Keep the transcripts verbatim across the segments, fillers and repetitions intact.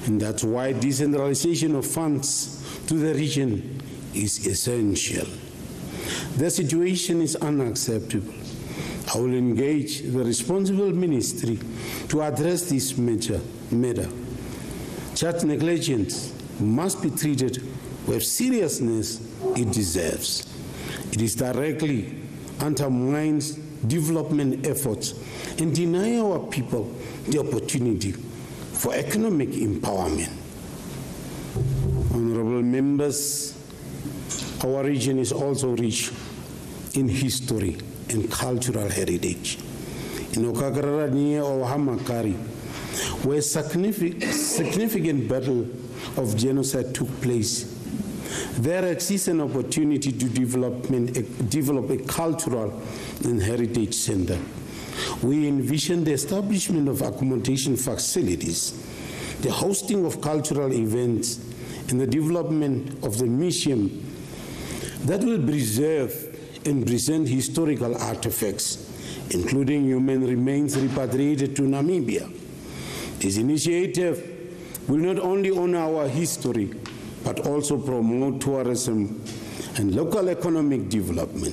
And that's why decentralization of funds to the region is essential. The situation is unacceptable. I will engage the responsible ministry to address this matter. Child negligence must be treated with seriousness it deserves. It is directly undermines development efforts and deny our people the opportunity for economic empowerment. Honorable members, our region is also rich in history and cultural heritage. In Okakarara near Oahamakari, where significant, significant battle of genocide took place, there exists an opportunity to development, develop a cultural and heritage center. We envision the establishment of accommodation facilities, the hosting of cultural events, and the development of the museum that will preserve and present historical artifacts, including human remains repatriated to Namibia. This initiative will not only honor our history, but also promote tourism and local economic development.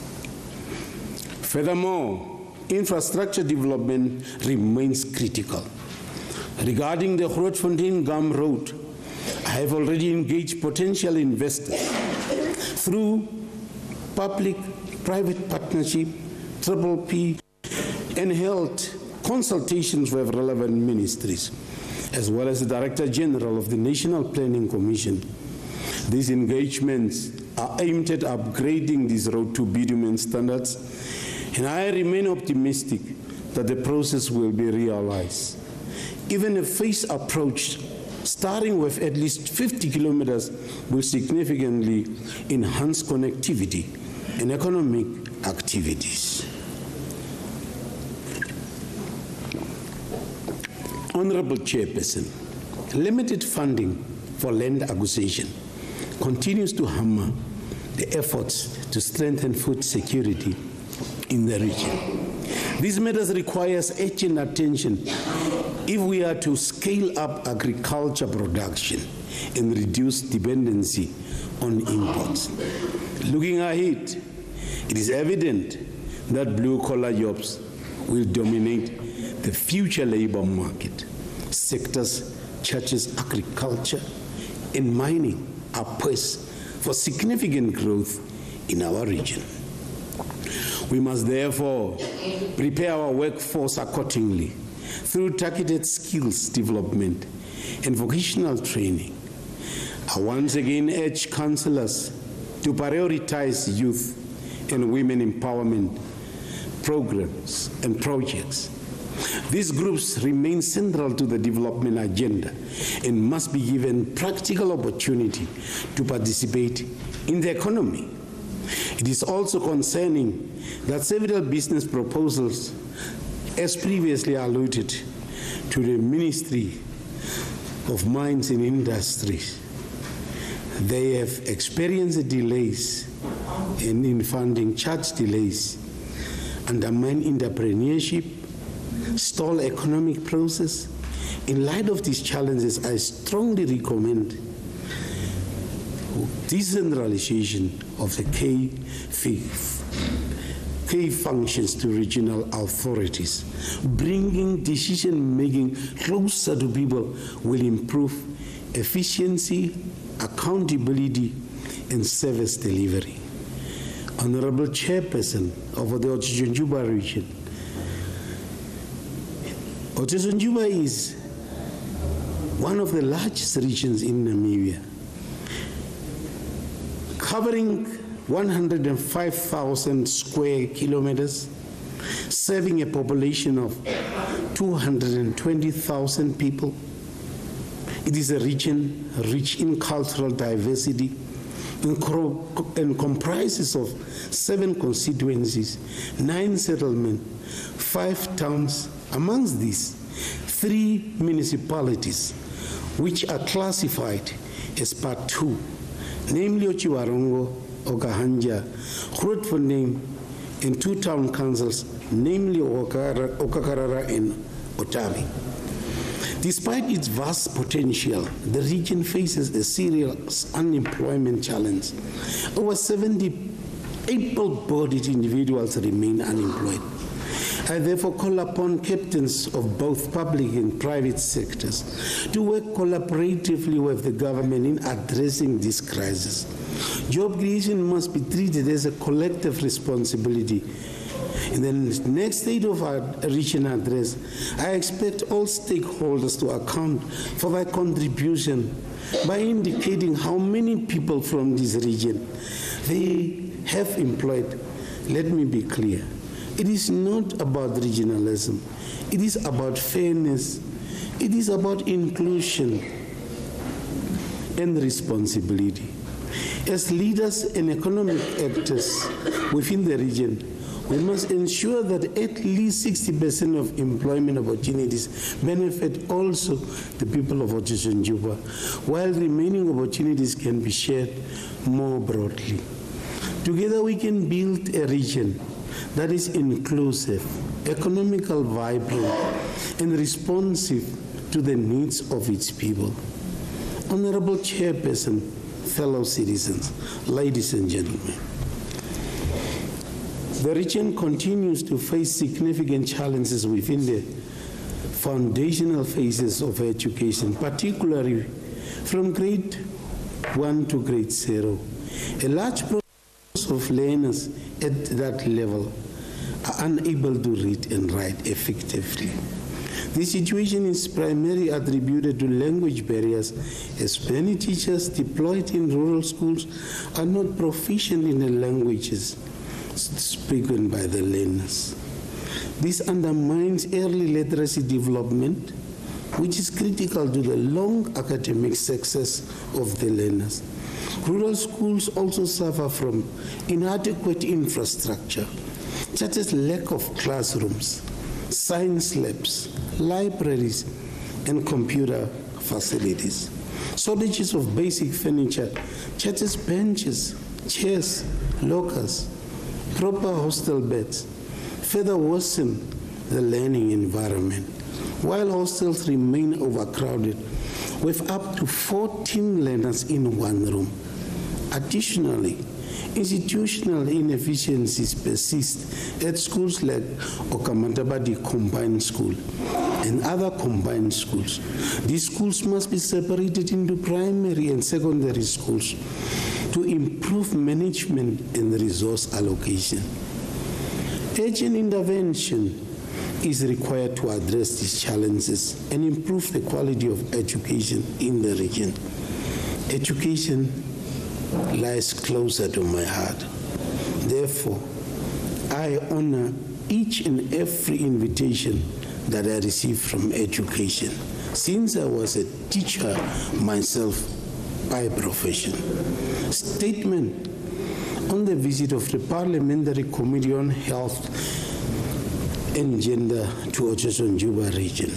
Furthermore, infrastructure development remains critical. Regarding the Grootfontein-Gum Road, I have already engaged potential investors through public-private partnership, Triple P, and held consultations with relevant ministries, as well as the Director General of the National Planning Commission. These engagements are aimed at upgrading this road to bitumen standards, and I remain optimistic that the process will be realized. Even a phased approach, starting with at least fifty kilometers, will significantly enhance connectivity and economic activities. Honorable Chairperson, limited funding for land acquisition continues to hammer the efforts to strengthen food security in the region. These matters requires urgent attention if we are to scale up agriculture production and reduce dependency on imports. Looking ahead, it is evident that blue-collar jobs will dominate the future labor market. Sectors such as agriculture and mining are poised for significant growth in our region. We must therefore prepare our workforce accordingly through targeted skills development and vocational training. I once again urge councillors to prioritize youth and women empowerment programs and projects. These groups remain central to the development agenda and must be given practical opportunity to participate in the economy. It is also concerning that several business proposals, as previously alluded to the Ministry of Mines and Industries, they have experienced delays in, in funding, charge delays, undermine entrepreneurship, stall economic process. In light of these challenges, I strongly recommend decentralization of the key, key functions to regional authorities. Bringing decision-making closer to people will improve efficiency, accountability, and service delivery. Honorable Chairperson of the Otjozondjuba region, Otjozondjuba is one of the largest regions in Namibia, covering one hundred five thousand square kilometers, serving a population of two hundred twenty thousand people. It is a region rich in cultural diversity and comprises of seven constituencies, nine settlements, five towns. Amongst these, three municipalities, which are classified as Part two, namely Otjiwarongo, Okahanja, Grootfontein, and two town councils, namely Okakarara and Otavi. Despite its vast potential, the region faces a serious unemployment challenge. Over seventy able-bodied individuals remain unemployed. I therefore call upon captains of both public and private sectors to work collaboratively with the government in addressing this crisis. Job creation must be treated as a collective responsibility. In the next state of our region address, I expect all stakeholders to account for their contribution by indicating how many people from this region they have employed. Let me be clear. It is not about regionalism. It is about fairness. It is about inclusion and responsibility. As leaders and economic actors within the region, we must ensure that at least sixty percent of employment opportunities benefit also the people of Otjizo-Njuba, while remaining opportunities can be shared more broadly. Together we can build a region that is inclusive, economically vibrant, and responsive to the needs of its people. Honorable Chairperson, fellow citizens, ladies and gentlemen, the region continues to face significant challenges within the foundational phases of education, particularly from grade one to grade zero. A large proportion of learners at that level are unable to read and write effectively. This situation is primarily attributed to language barriers, as many teachers deployed in rural schools are not proficient in the languages spoken by the learners. This undermines early literacy development, which is critical to the long academic success of the learners. Rural schools also suffer from inadequate infrastructure, such as lack of classrooms, science labs, libraries, and computer facilities. Shortages of basic furniture, such as benches, chairs, lockers, proper hostel beds, further worsen the learning environment, while hostels remain overcrowded with up to fourteen learners in one room. Additionally, institutional inefficiencies persist at schools like Okamantabadi Combined School and other combined schools. These schools must be separated into primary and secondary schools to improve management and resource allocation. Urgent intervention is required to address these challenges and improve the quality of education in the region. Education lies closer to my heart. Therefore, I honor each and every invitation that I receive from education, since I was a teacher myself by profession. Statement on the visit of the Parliamentary Committee on Health and Gender to Otjizo-Njuba region.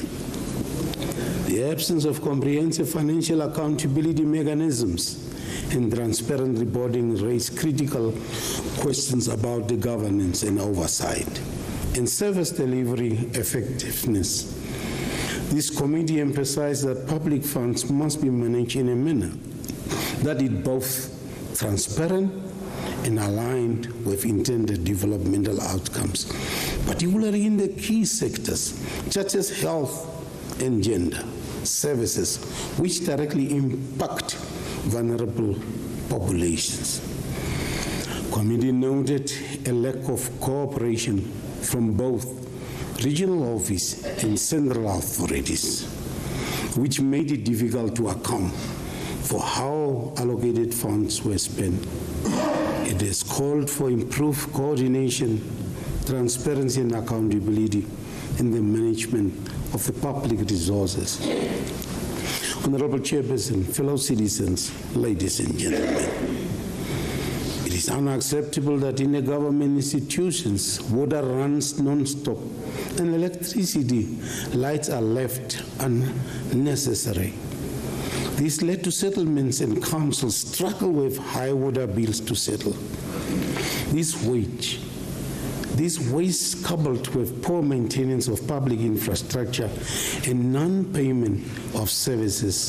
The absence of comprehensive financial accountability mechanisms and transparent reporting raise critical questions about the governance and oversight and service delivery effectiveness. This committee emphasized that public funds must be managed in a manner that is both transparent and aligned with intended developmental outcomes, particularly in the key sectors such as health and gender services, which directly impact vulnerable populations. Committee noted a lack of cooperation from both regional office and central authorities, which made it difficult to account for how allocated funds were spent. It has called for improved coordination, transparency, and accountability in the management of the public resources. Honorable Chairperson, fellow citizens, ladies and gentlemen, it is unacceptable that in the government institutions, water runs non-stop and electricity lights are left unnecessary. This led to settlements and councils struggle with high water bills to settle. This wage, This waste, coupled with poor maintenance of public infrastructure and non-payment of services,